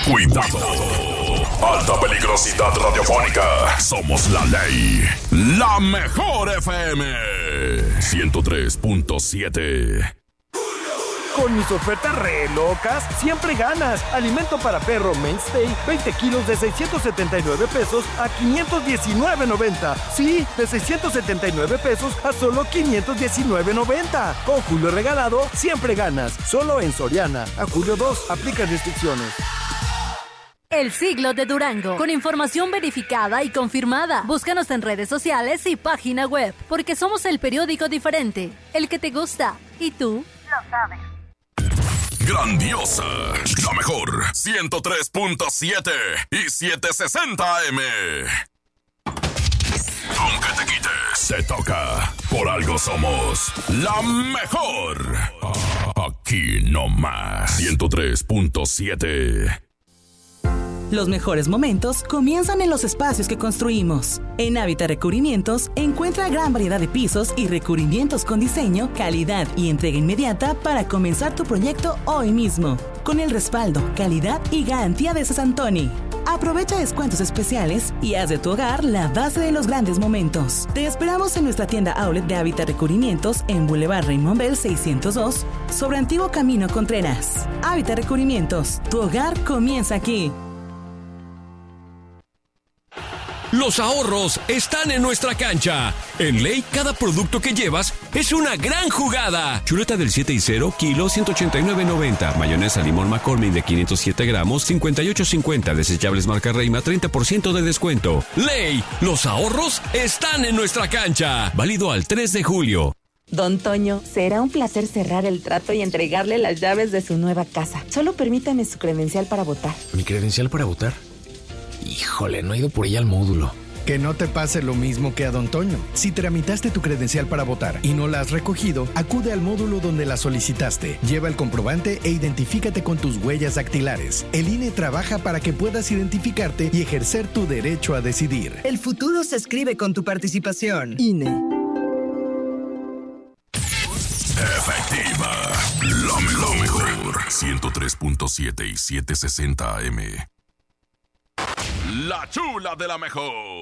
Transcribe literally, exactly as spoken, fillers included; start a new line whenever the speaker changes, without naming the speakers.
Cuidado. Alta peligrosidad radiofónica. Somos la ley. La mejor F M. ciento tres punto siete.
Con mis ofertas re locas, siempre ganas. Alimento para perro Mainstay, veinte kilos de seiscientos setenta y nueve pesos a quinientos diecinueve noventa. Sí, de seiscientos setenta y nueve pesos a solo quinientos diecinueve noventa. Con Julio regalado, siempre ganas. Solo en Soriana. A julio dos, aplica restricciones.
El siglo de Durango, con información verificada y confirmada. Búscanos en redes sociales y página web, porque somos el periódico diferente, el que te gusta. ¿Y tú? Lo sabes.
Grandiosa, la mejor, ciento tres punto siete y setecientos sesenta A M. Aunque te quites, te toca. Por algo somos la mejor. Aquí no más. ciento tres punto siete.
Los mejores momentos comienzan en los espacios que construimos. En Hábitat Recubrimientos encuentra gran variedad de pisos y recubrimientos con diseño, calidad y entrega inmediata para comenzar tu proyecto hoy mismo. Con el respaldo, calidad y garantía de Sasantoni. Aprovecha descuentos especiales y haz de tu hogar la base de los grandes momentos. Te esperamos en nuestra tienda outlet de Hábitat Recubrimientos en Boulevard Raymond Bell seiscientos dos, sobre Antiguo Camino Contreras. Hábitat Recubrimientos, tu hogar comienza aquí.
Los ahorros están en nuestra cancha. En Ley, cada producto que llevas es una gran jugada. Chuleta del siete y cero, kilo, ciento ochenta y nueve noventa. Mayonesa limón McCormick de quinientos siete gramos, cincuenta y ocho cincuenta. Desechables marca Reima, treinta por ciento de descuento. Ley, los ahorros están en nuestra cancha. Válido al tres de julio.
Don Toño, será un placer cerrar el trato y entregarle las llaves de su nueva casa. Solo permítame su credencial para votar.
¿Mi credencial para votar? Híjole, no he ido por ella al módulo.
Que no te pase lo mismo que a Don Toño. Si tramitaste tu credencial para votar y no la has recogido, acude al módulo donde la solicitaste. Lleva el comprobante e identifícate con tus huellas dactilares. El I N E trabaja para que puedas identificarte y ejercer tu derecho a decidir.
El futuro se escribe con tu participación. I N E.
Efectiva. Lo mejor. Lo mejor. ciento tres punto siete y setecientos sesenta A M. La chula de la mejor.